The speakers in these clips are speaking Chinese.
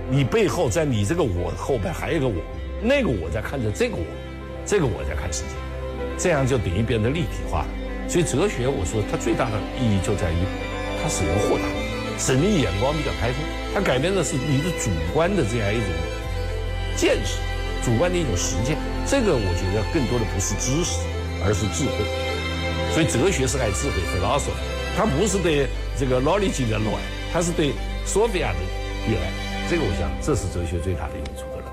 你背后在你这个我后边还有一个我，那个我在看着这个我，这个我在看世界，这样就等于变得立体化了。所以哲学，我说它最大的意义就在于，它使人豁达，使人眼光比较开阔。它改变的是你的主观的这样一种见识，主观的一种实践。这个我觉得更多的不是知识，而是智慧。所以哲学是爱智慧 philosophy， 它不是对这个 knowledge 的 know， 它是对 Sophia 的热爱。这个我想，这是哲学最大的用处的了。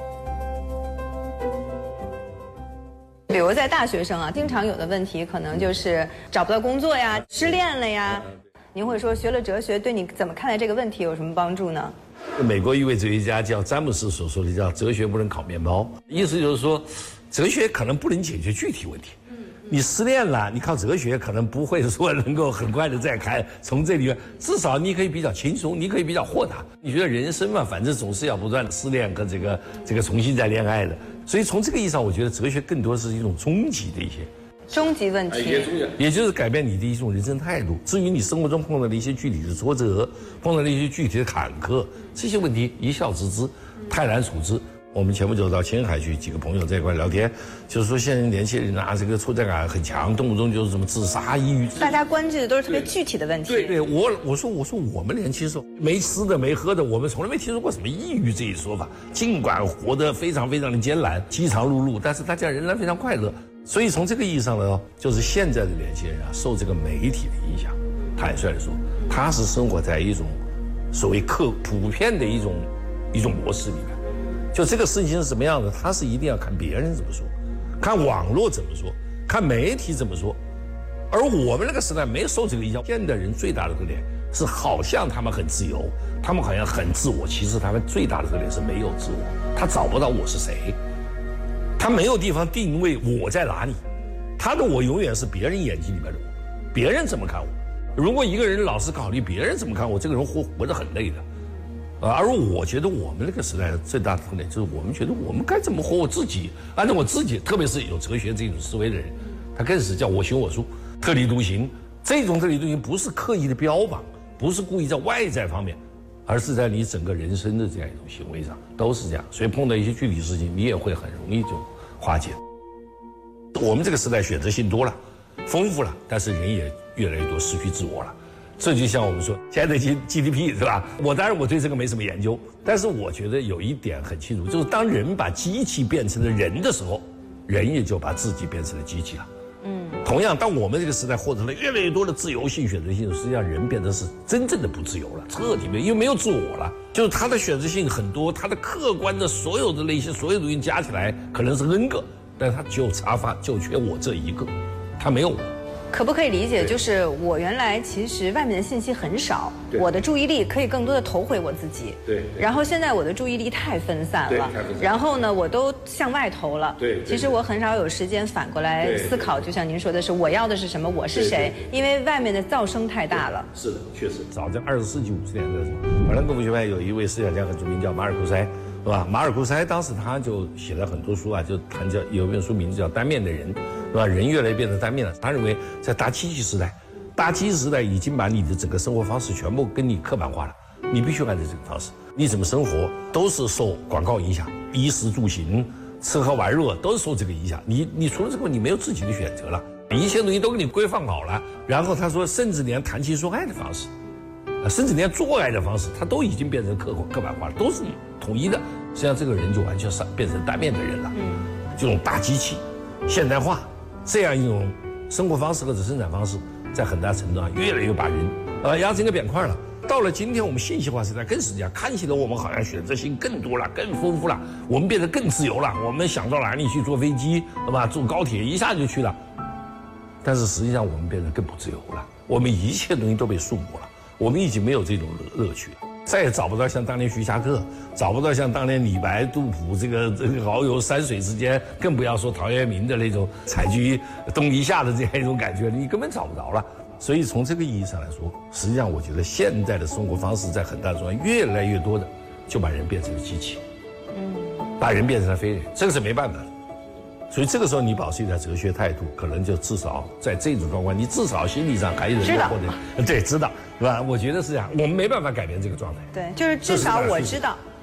比如在大学生啊，经常有的问题可能就是找不到工作呀，失恋了呀。您会说学了哲学对你怎么看待这个问题有什么帮助呢？ 美国一位哲学家叫詹姆斯所说的叫哲学不能烤面包，意思就是说，哲学可能不能解决具体问题。你失恋了，你靠哲学可能不会说能够很快的再开，从这里面至少你可以比较轻松，你可以比较豁达。你觉得人生嘛，反正总是要不断的失恋跟这个重新再恋爱的，所以从这个意义上，我觉得哲学更多是一种终极的一些终极问题， 也就是改变你的一种人生态度。至于你生活中碰到的一些具体的挫折，碰到的一些具体的坎坷，这些问题一笑置之，泰然处之。我们前不久到青海去，几个朋友在一块聊天，就是说现在年轻人啊，这个挫折感很强，动不动就是什么自杀、抑郁。 大家关注的都是特别具体的问题。 对，我说我们年轻时候没吃的没喝的，我们从来没听说过什么抑郁这一说法。尽管活得非常非常的艰难，饥肠辘辘，但是大家仍然非常快乐。所以从这个意义上呢，就是现在的年轻人啊，受这个媒体的影响，坦率地说，他是生活在一种所谓普遍的一种模式里面。就这个事情是什么样的，他是一定要看别人怎么说，看网络怎么说，看媒体怎么说。而我们那个时代没有受这个影响。现代人最大的特点是，好像他们很自由，他们好像很自我，其实他们最大的特点是没有自我，他找不到我是谁，他没有地方定位我在哪里，他的我永远是别人眼睛里面的我，别人怎么看我。如果一个人老是考虑别人怎么看我，这个人活得很累的。而我觉得我们那个时代最大的特点就是，我们觉得我们该怎么活我自己，按照我自己，特别是有哲学这种思维的人，他更是叫我行我素，特立独行。这种特立独行不是刻意的标榜，不是故意在外在方面，而是在你整个人生的这样一种行为上都是这样。所以碰到一些具体事情，你也会很容易就化解。我们这个时代选择性多了，丰富了，但是人也越来越多失去自我了。这就像我们说现在的 GDP 是吧？当然我对这个没什么研究，但是我觉得有一点很清楚，就是当人把机器变成了人的时候，人也就把自己变成了机器了。同样，当我们这个时代获得了越来越多的自由性、选择性，实际上人变得是真正的不自由了，彻底没有，因为没有自我了。就是他的选择性很多，他的客观的所有的那些所有东西加起来可能是 N 个，但他只有插发就缺我这一个，他没有我。 可不可以理解，就是我原来其实外面的信息很少，我的注意力可以更多的投回我自己。 对。 然后现在我的注意力太分散了，然后呢，我都向外投了。 对。 其实我很少有时间反过来思考，就像您说的是，我要的是什么，我是谁？因为外面的噪声太大了。 是的，确实。早在20世纪50年代的时候，法兰克福学派有一位思想家很著名，叫马尔库塞，是吧？马尔库塞当时他就写了很多书啊，就谈叫有一本书名字叫《单面的人》。是吧？人越来越变成单面了。他认为，在大机器时代已经把你的整个生活方式全部跟你刻板化了。你必须按照这个方式，你怎么生活都是受广告影响，衣食住行、吃喝玩乐都是受这个影响。你除了这个，你没有自己的选择了，一切东西都给你规范好了。然后他说，甚至连谈情说爱的方式，甚至连做爱的方式，他都已经变成刻板化了，都是统一的。实际上，这个人就完全变成单面的人了。这种大机器、现代化。这样一种生活方式或者生产方式，在很大程度上越来越把人压成一个扁块了。到了今天，我们信息化时代更是这样，看起来我们好像选择性更多了、更丰富了，我们变得更自由了。我们想到哪里去坐飞机，对吧？坐高铁一下就去了。但是实际上，我们变得更不自由了。我们一切东西都被束缚了，我们已经没有这种乐趣了。再也找不到像当年徐霞客，找不到像当年李白、杜甫这个遨游山水之间，更不要说陶渊明的那种采菊东篱下的这样一种感觉，你根本找不着了。所以从这个意义上来说，实际上我觉得现在的生活方式在很大程度上越来越多的就把人变成了机器，把人变成了非人，这个是没办法的。所以这个时候你保持一点哲学态度，可能就至少在这种状况，你至少心理上还有人或者对知道，是吧？我觉得是这样，我们没办法改变这个状态。 对，就是至少我知道，